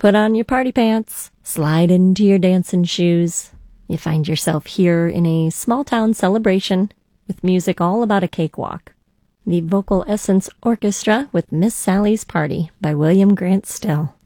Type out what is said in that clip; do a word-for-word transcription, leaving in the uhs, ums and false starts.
Put on your party pants, slide into your dancing shoes. You find yourself here in a small-town celebration with music all about a cakewalk. The Vocal Essence Orchestra with Miss Sally's Party by William Grant Still.